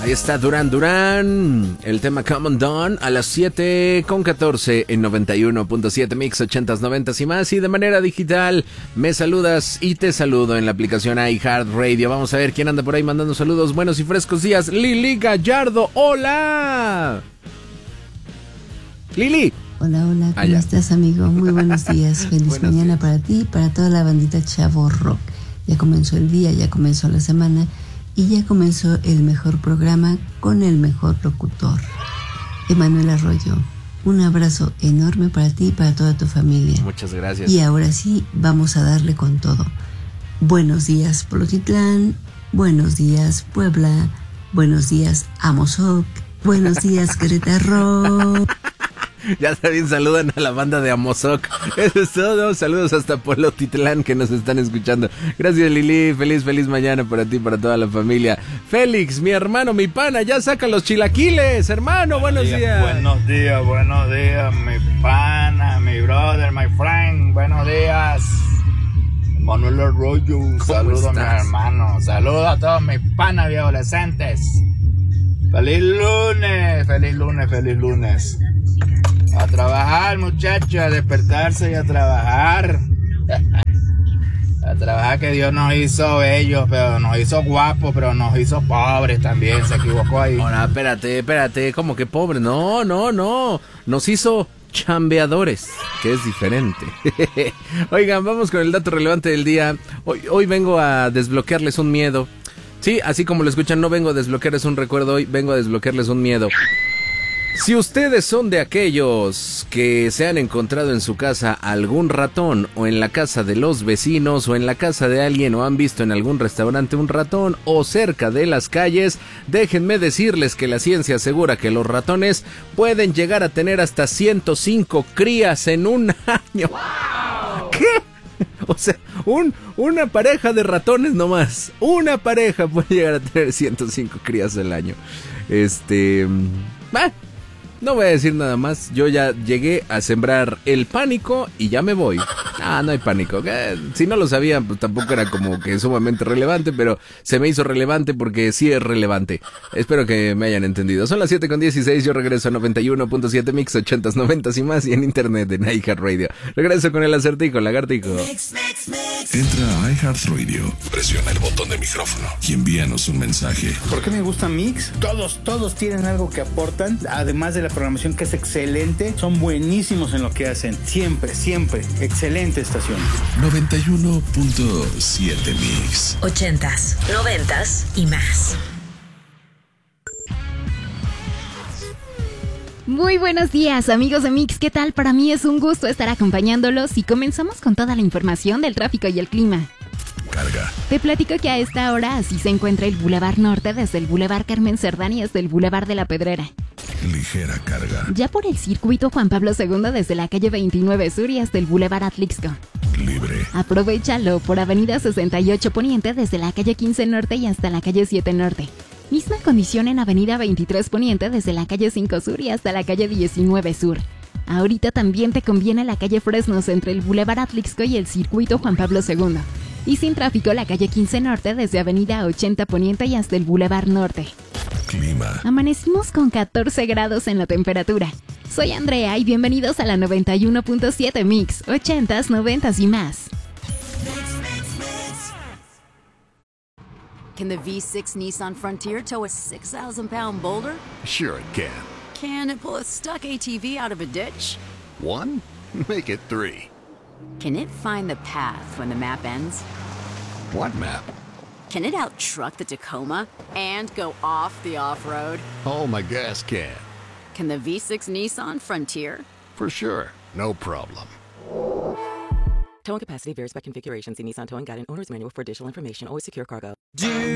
Ahí está Duran Duran, el tema Come On Down a las 7:14 en 91.7 Mix 80s, 90s y más. Y de manera digital me saludas y te saludo en la aplicación iHeartRadio. Vamos a ver quién anda por ahí mandando saludos. Buenos y frescos días. Lili Gallardo, hola. Lili. Hola, hola, ¿cómo estás, amigo? Muy buenos días. Feliz mañana días para ti y para toda la bandita Chavo Rock. Ya comenzó el día, ya comenzó la semana y ya comenzó el mejor programa con el mejor locutor, Emanuel Arroyo. Un abrazo enorme para ti y para toda tu familia. Muchas gracias. Y ahora sí, vamos a darle con todo. Buenos días, Polotitlán. Buenos días, Puebla. Buenos días, Amozoc. Buenos días, Querétaro. Ya también saludan a la banda de Amozoc. Eso es todo. Saludos hasta Polotitlán que nos están escuchando. Gracias, Lili. Feliz mañana para ti y para toda la familia. Félix, mi hermano, mi pana, ya saca los chilaquiles. Hermano, buenos días. Buenos días, mi pana, mi brother, my friend. Buenos días. Manuel Arroyo. Saludos a mi hermano. Saludos a todos mis panas y adolescentes. Feliz lunes. A trabajar, muchachos, a despertarse y a trabajar. A trabajar, que Dios nos hizo bellos, pero nos hizo guapos, pero nos hizo pobres también. Se equivocó ahí. Ahora, espérate, ¿cómo que pobre? No. Nos hizo chambeadores, que es diferente. Oigan, vamos con el dato relevante del día. Hoy vengo a desbloquearles un miedo. Sí, así como lo escuchan, no vengo a desbloquearles un recuerdo, hoy vengo a desbloquearles un miedo. Si ustedes son de aquellos que se han encontrado en su casa algún ratón, o en la casa de los vecinos, o en la casa de alguien, o han visto en algún restaurante un ratón, o cerca de las calles, déjenme decirles que la ciencia asegura que los ratones pueden llegar a tener hasta 105 crías en un año. ¡Wow! ¿Qué? O sea, una pareja de ratones nomás. Una pareja puede llegar a tener 105 crías al año. No voy a decir nada más. Yo ya llegué a sembrar el pánico y ya me voy. No hay pánico. Si no lo sabían, pues tampoco era como que sumamente relevante, pero se me hizo relevante porque sí es relevante. Espero que me hayan entendido. Son las 7:16. Yo regreso a 91.7 Mix 80s, 90s y más, y en internet en iHeartRadio. Regreso con el acertijo, lagartico. Entra a iHeartRadio, presiona el botón de micrófono y envíanos un mensaje. ¿Por qué me gusta Mix? Todos tienen algo que aportan, además de la programación que es excelente. Son buenísimos en lo que hacen. Siempre. Excelente estación. 91.7 Mix. 80s, 90s y más. Muy buenos días, amigos de Mix. ¿Qué tal? Para mí es un gusto estar acompañándolos y comenzamos con toda la información del tráfico y el clima. Carga. Te platico que a esta hora así se encuentra el Boulevard Norte desde el Boulevard Carmen Cerdán y hasta el Boulevard de la Pedrera. Ligera carga. Ya por el circuito Juan Pablo II desde la calle 29 Sur y hasta el Boulevard Atlixco. Libre. Aprovechalo por Avenida 68 Poniente desde la calle 15 Norte y hasta la calle 7 Norte. Misma condición en Avenida 23 Poniente desde la calle 5 Sur y hasta la calle 19 Sur. Ahorita también te conviene la calle Fresnos entre el Boulevard Atlixco y el circuito Juan Pablo II. Y sin tráfico la calle 15 Norte desde Avenida 80 Poniente y hasta el Boulevard Norte. Clima. Amanecimos con 14 grados en la temperatura. Soy Andrea y bienvenidos a la 91.7 Mix, 80s, 90s y más. Can the V6 Nissan Frontier tow a 6,000-pound boulder? Sure it can. Can it pull a stuck ATV out of a ditch? 1? Make it 3. Can it find the path when the map ends? What map? Can it out-truck the Tacoma and go off the off-road? Oh, my gas can. Can the V6 Nissan Frontier? For sure. No problem. Towing capacity varies by configuration. See Nissan Towing Guide and Owner's Manual for additional information. Always secure cargo.